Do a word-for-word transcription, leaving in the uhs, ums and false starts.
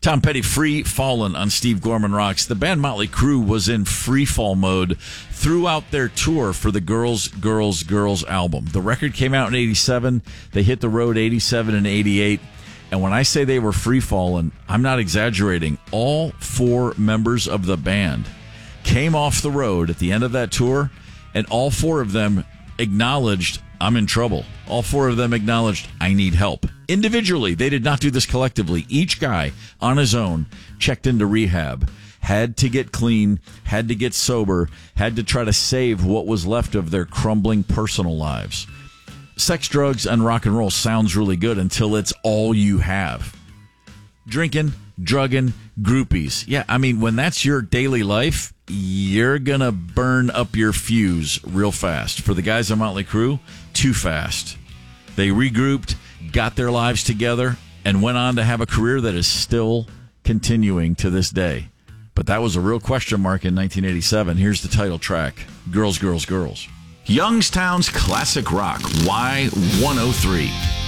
Tom Petty, Free Fallin' on Steve Gorman Rocks. The band Motley Crue was in free fall mode throughout their tour for the Girls, Girls, Girls album. The record came out in eighty-seven. They hit the road eighty-seven and eighty-eight. And when I say they were free falling, I'm not exaggerating. All four members of the band came off the road at the end of that tour, and all four of them acknowledged, I'm in trouble. All four of them acknowledged, I need help. Individually, they did not do this collectively. Each guy on his own checked into rehab, had to get clean, had to get sober, had to try to save what was left of their crumbling personal lives. Sex, drugs, and rock and roll sounds really good until it's all you have. Drinking, drugging, groupies. Yeah, I mean, when that's your daily life, you're going to burn up your fuse real fast. For the guys on Motley Crue, too fast. They regrouped, got their lives together, and went on to have a career that is still continuing to this day. But that was a real question mark in nineteen eighty-seven. Here's the title track, Girls, Girls, Girls. Youngstown's classic rock, Y one oh three.